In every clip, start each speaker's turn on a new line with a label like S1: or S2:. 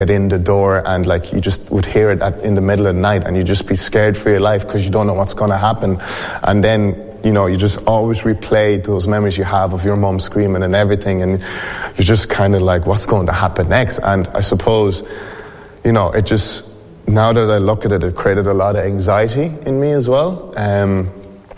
S1: in the door, and like you just would hear it in the middle of the night, and you just be scared for your life because you don't know what's going to happen. And then, you know, you just always replay those memories you have of your mum screaming and everything, and you're just kind of like, what's going to happen next? And I suppose, you know, it just, now that I look at it, it created a lot of anxiety in me as well. And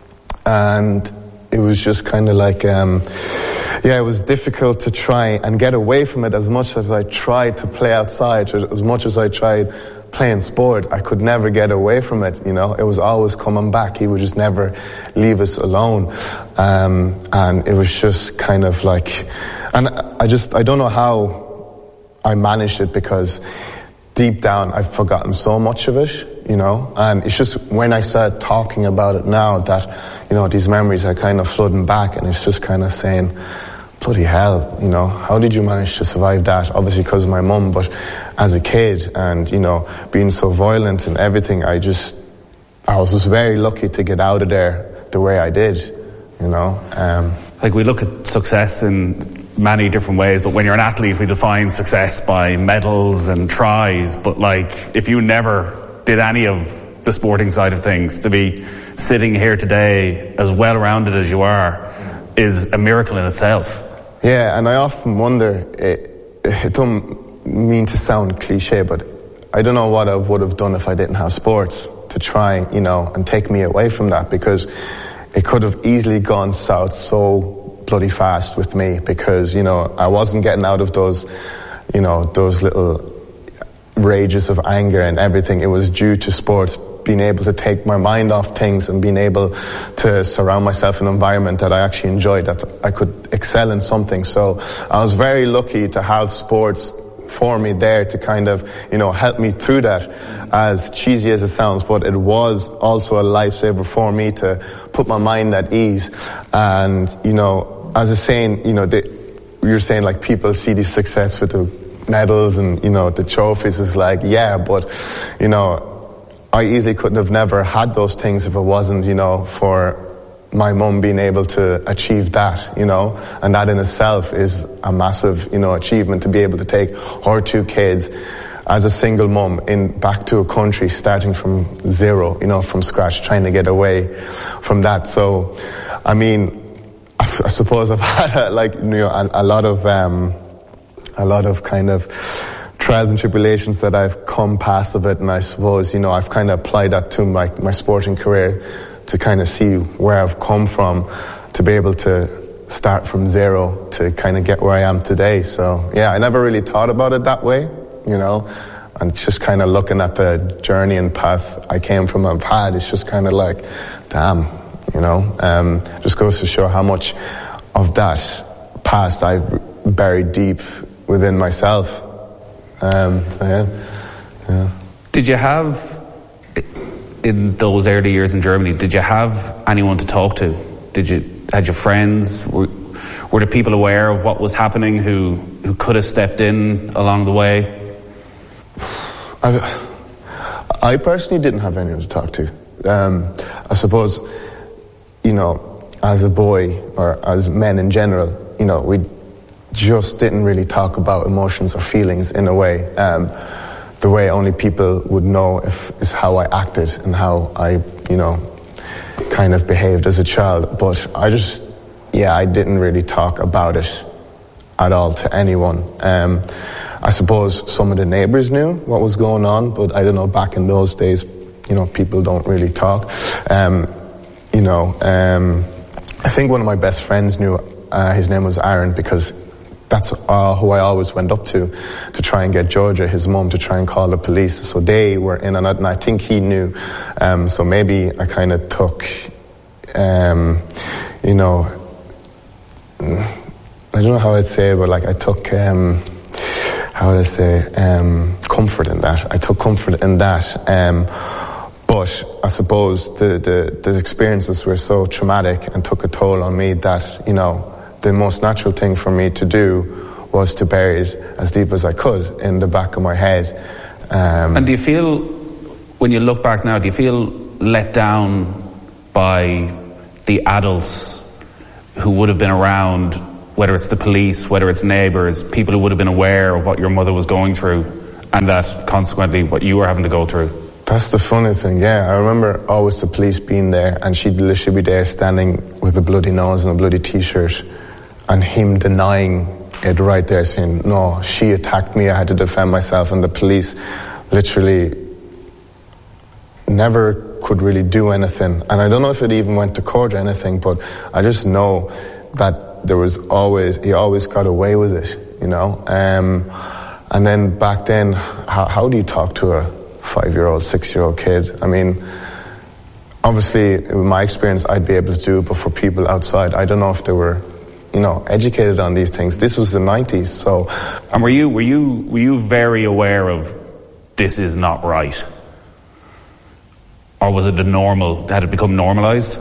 S1: it was just kind of like, it was difficult to try and get away from it. As much as I tried to play outside, or as much as I tried playing sport, I could never get away from it, you know. It was always coming back. He would just never leave us alone. And it was just kind of like, and I don't know how I managed it, because deep down I've forgotten so much of it, you know. And it's just when I start talking about it now that, you know, these memories are kind of flooding back, and it's just kind of saying, bloody hell, you know, how did you manage to survive that? Obviously because of my mum, but as a kid, and, you know, being so violent and everything, I was just very lucky to get out of there the way I did, you know.
S2: Like, we look at success in many different ways, but when you're an athlete, we define success by medals and tries. But like, if you never did any of the sporting side of things, to be sitting here today as well-rounded as you are is a miracle in itself.
S1: Yeah, and I often wonder, it don't mean to sound cliche, but I don't know what I would have done if I didn't have sports to try, you know, and take me away from that, because it could have easily gone south so bloody fast with me, because, you know, I wasn't getting out of those, you know, those little rages of anger and everything. It was due to sports, being able to take my mind off things and being able to surround myself in an environment that I actually enjoyed, that I could excel in something. So I was very lucky to have sports for me there to kind of, you know, help me through that, as cheesy as it sounds, but it was also a lifesaver for me to put my mind at ease. And, you know, as a saying, you know, you're saying like people see the success with the medals and, you know, the trophies, is like, yeah, but, you know, I easily couldn't have never had those things if it wasn't, you know, for my mum being able to achieve that, you know, and that in itself is a massive, you know, achievement, to be able to take her two kids as a single mum back to a country, starting from zero, you know, from scratch, trying to get away from that. So, I mean, I suppose I've had a lot of kind of trials and tribulations that I've come past of it, and I suppose, you know, I've kind of applied that to my sporting career to kind of see where I've come from, to be able to start from zero to kind of get where I am today. So yeah, I never really thought about it that way, you know, and just kind of looking at the journey and path I came from, I've had, it's just kind of like, damn, you know, just goes to show how much of that past I've buried deep within myself. So yeah.
S2: Did you have, in those early years in Germany, did you have anyone to talk to? Had your friends? Were the people aware of what was happening who could have stepped in along the way?
S1: I personally didn't have anyone to talk to. I suppose, you know, as a boy, or as men in general, you know, we just didn't really talk about emotions or feelings in a way. The way only people would know is how I acted and how I, you know, kind of behaved as a child. But I didn't really talk about it at all to anyone. I suppose some of the neighbours knew what was going on, but I don't know, back in those days, you know, people don't really talk. You know, I think one of my best friends knew, his name was Aaron, because that's who I always went up to try and get Georgia, his mum, to try and call the police. So they were in on it, and I think he knew. So maybe I kind of took, you know, I don't know how I'd say it, but like I took, comfort in that. I took comfort in that. But I suppose the experiences were so traumatic and took a toll on me that, you know, the most natural thing for me to do was to bury it as deep as I could in the back of my head.
S2: And do you feel, when you look back now, do you feel let down by the adults who would have been around, whether it's the police, whether it's neighbours, people who would have been aware of what your mother was going through, and that consequently what you were having to go through.
S1: That's the funny thing, yeah. I remember always the police being there, and she'd literally be there standing with a bloody nose and a bloody t-shirt, and him denying it right there, saying, no, she attacked me, I had to defend myself, and the police literally never could really do anything. And I don't know if it even went to court or anything, but I just know that there was always, he always got away with it, you know. And then back then, how do you talk to a 5-year-old, 6-year-old kid? I mean, obviously, in my experience, I'd be able to do it, but for people outside, I don't know if they were, you know, educated on these things. This was the 90s, so.
S2: And were you very aware of this is not right? Or was it had it become normalised?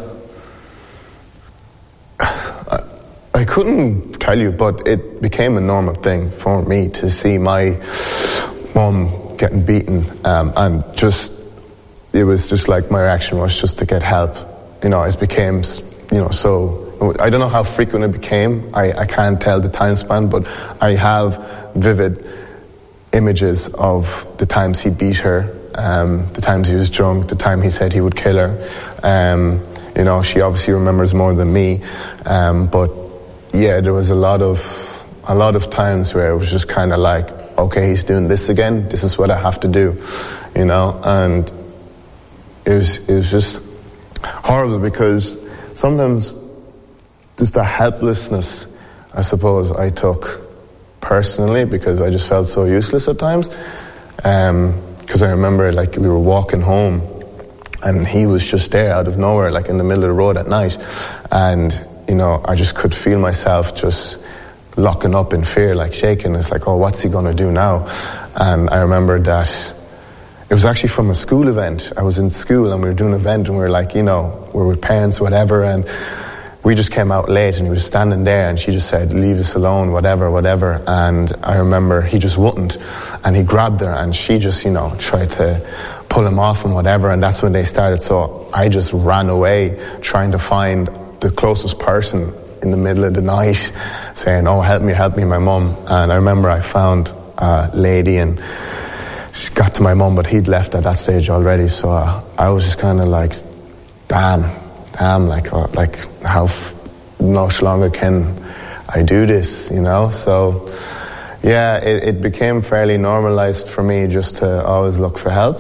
S1: I couldn't tell you, but it became a normal thing for me to see my mum getting beaten, and just, it was just like my reaction was just to get help. You know, it became, you know, so, I don't know how frequent it became. I can't tell the time span, but I have vivid images of the times he beat her, the times he was drunk, the time he said he would kill her. You know, she obviously remembers more than me, but yeah, there was a lot of times where it was just kind of like, okay, he's doing this again, this is what I have to do, you know. And it was just horrible, because sometimes just the helplessness, I suppose, I took personally, because I just felt so useless at times. Because I remember, like, we were walking home and he was just there out of nowhere, like in the middle of the road at night, and you know, I just could feel myself just locking up in fear, like shaking. It's like, oh, what's he going to do now? And I remember that it was actually from a school event. I was in school and we were doing an event, and we were like, you know, we were with parents, whatever, and we just came out late, and he was standing there, and she just said, leave us alone, whatever. And I remember he just wouldn't, and he grabbed her, and she just, you know, tried to pull him off and whatever, and that's when they started. So I just ran away, trying to find the closest person in the middle of the night, saying, oh, help me, my mum. And I remember I found a lady, and she got to my mum, but he'd left at that stage already. So I was just kind of like, damn, like how much longer can I do this, you know? So yeah, it became fairly normalized for me just to always look for help.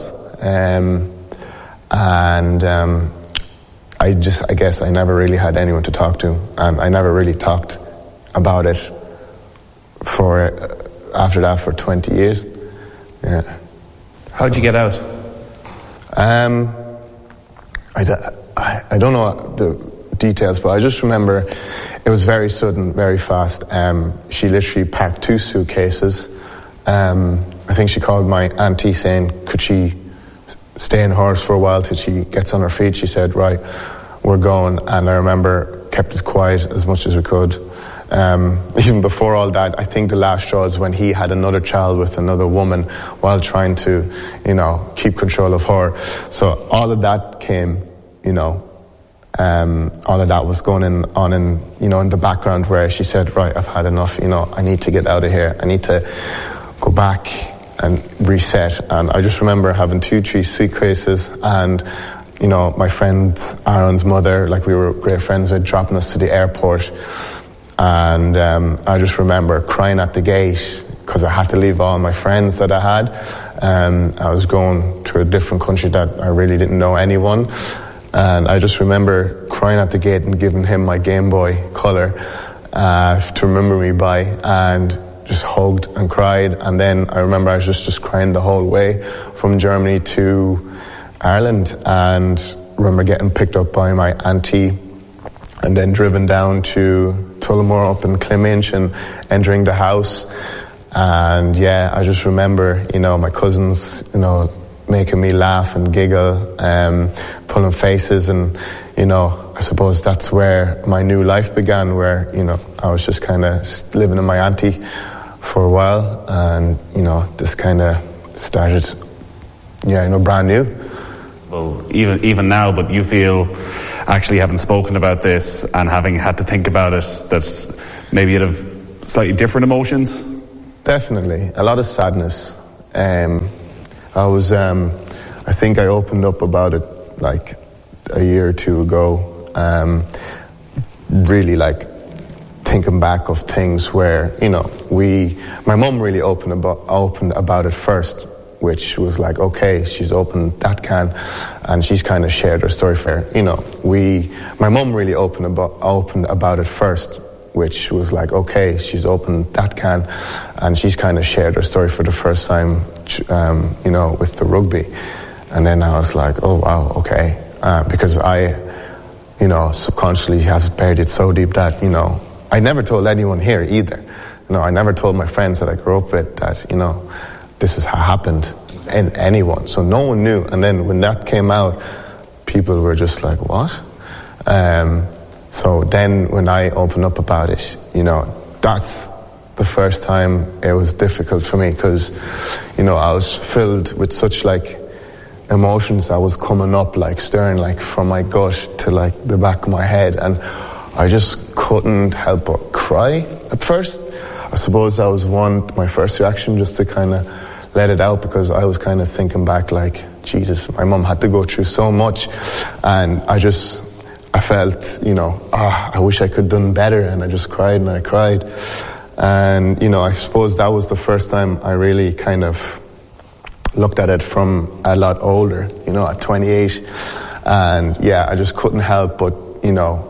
S1: I guess I never really had anyone to talk to, and I never really talked about it after that for 20 years. Yeah.
S2: How'd you get out?
S1: I don't know the details, but I just remember it was very sudden, very fast. She literally packed 2 suitcases. I think she called my auntie saying, could she stay in hers for a while till she gets on her feet? She said, right, we're going. And I remember kept it quiet as much as we could. Even before all that, I think the last straw is when he had another child with another woman while trying to, you know, keep control of her. So all of that came, you know, all of that was going on in, you know, in the background, where she said, right, I've had enough, you know, I need to get out of here. I need to go back and reset. And I just remember having 2-3 suitcases, and you know, my friend Aaron's mother, like, we were great friends with, dropping us to the airport. And I just remember crying at the gate because I had to leave all my friends that I had. I was going to a different country that I really didn't know anyone. And I just remember crying at the gate and giving him my Game Boy Color to remember me by, and just hugged and cried. And then I remember I was just crying the whole way from Germany to Ireland, and remember getting picked up by my auntie and then driven down to Tullamore up in Cleminch and entering the house. And yeah, I just remember, you know, my cousins, you know, making me laugh and giggle, pulling faces, and, you know, I suppose that's where my new life began, where, you know, I was just kind of living in my auntie for a while, and, you know, this kind of started, yeah, you know, brand new.
S2: Well, even now, but you feel, actually having spoken about this and having had to think about it, that maybe you'd have slightly different emotions?
S1: Definitely. A lot of sadness. I think I opened up about it like a year or two ago, really like thinking back of things where, you know, my mum really opened about it first, which was like, okay, she's opened that can, and she's kind of shared her story for, you know, my mum really opened about it first, which was like, okay, she's opened that can, and she's kind of shared her story for the first time, you know, with the rugby. And then I was like, oh wow, okay, because I, you know, subconsciously have buried it so deep that, you know, I never told anyone here either. You know, I never told my friends that I grew up with that, you know, this is how happened, and anyone. So no one knew. And then when that came out, people were just like, what? So then when I opened up about it, you know, that's the first time it was difficult for me, because, you know, I was filled with such like emotions that was coming up, like stirring, like from my gut to like the back of my head, and I just couldn't help but cry at first. I suppose that was my first reaction, just to kind of let it out, because I was kind of thinking back like, Jesus, my mum had to go through so much, and I felt, you know, I wish I could have done better, and I just cried and I cried. And, you know, I suppose that was the first time I really kind of looked at it from a lot older, you know, at 28. And yeah, I just couldn't help but, you know,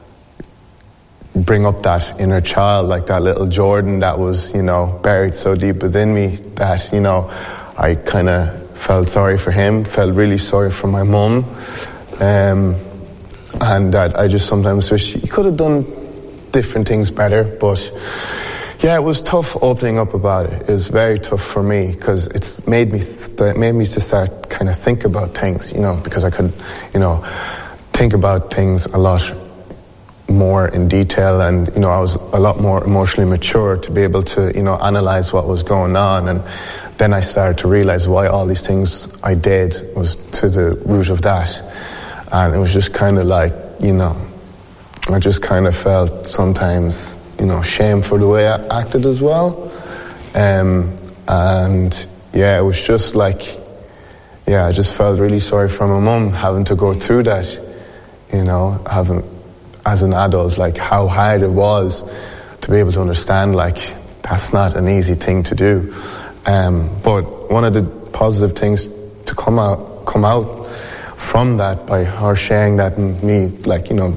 S1: bring up that inner child, like that little Jordan that was, you know, buried so deep within me that, you know, I kind of felt sorry for him, felt really sorry for my mum, and that I just sometimes wish he could have done different things better. But yeah, it was tough opening up about it. It was very tough for me, because it's made me to start kind of think about things, you know, because I could, you know, think about things a lot more in detail, and, you know, I was a lot more emotionally mature to be able to, you know, analyze what was going on. And then I started to realize why all these things I did was to the root of that. And it was just kind of like, you know, I just kind of felt sometimes, you know, shame for the way I acted as well. And yeah, it was just like, yeah, I just felt really sorry for my mum having to go through that, you know, as an adult, like how hard it was to be able to understand, like, that's not an easy thing to do. But one of the positive things to come out from that, by her sharing that, and me, like, you know,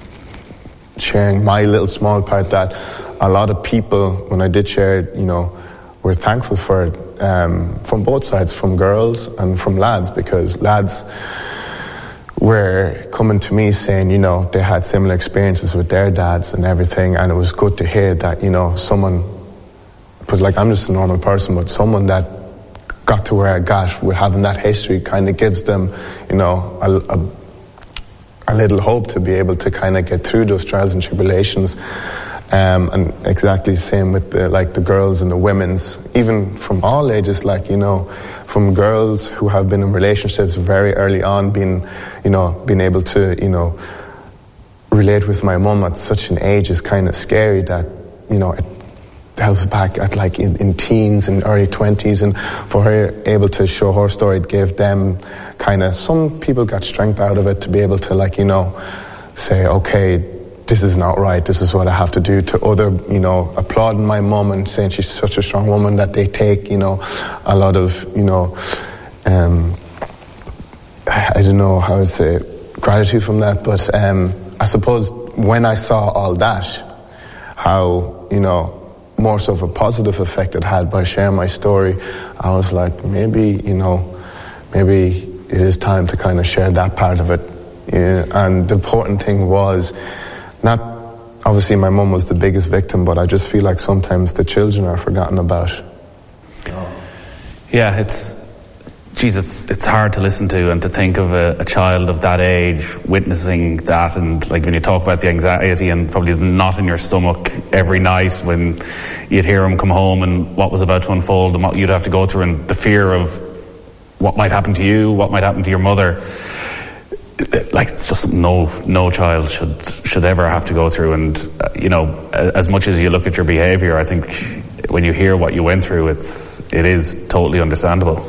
S1: sharing my little small part, that a lot of people, when I did share it, you know, were thankful for it, from both sides, from girls and from lads, because lads were coming to me saying, you know, they had similar experiences with their dads and everything, and it was good to hear that, you know, someone, but like, I'm just a normal person, but someone that got to where I got with having that history kind of gives them, you know, a little hope to be able to kind of get through those trials and tribulations. And exactly the same with the girls and the women's, even from all ages, like, you know, from girls who have been in relationships very early on, being able to, you know, relate with my mum at such an age is kind of scary, that, you know, it helps back at like in teens and early 20s, and for her able to show her story, it gave them kind of, some people got strength out of it to be able to, like, you know, say, okay, this is not right, this is what I have to do, to other, you know, applauding my mum and saying she's such a strong woman, that they take, you know, a lot of, you know, I don't know how to say it, gratitude from that. But I suppose when I saw all that, how, you know, more so of a positive effect it had by sharing my story, I was like, maybe it is time to kind of share that part of it. Yeah. And the important thing was, not, obviously my mum was the biggest victim, but I just feel like sometimes the children are forgotten about.
S2: Yeah, it's hard to listen to and to think of a child of that age witnessing that, and like when you talk about the anxiety and probably the knot in your stomach every night when you'd hear him come home and what was about to unfold and what you'd have to go through, and the fear of what might happen to you, what might happen to your mother. Like, it's just no child should ever have to go through. And you know, as much as you look at your behaviour, I think when you hear what you went through, it is totally understandable.